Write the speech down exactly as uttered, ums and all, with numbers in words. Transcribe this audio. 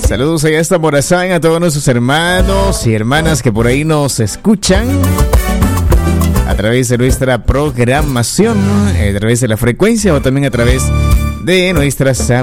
Saludos allá hasta Morazán a todos nuestros hermanos y hermanas que por ahí nos escuchan a través de nuestra programación, a través de la frecuencia o también a través de nuestras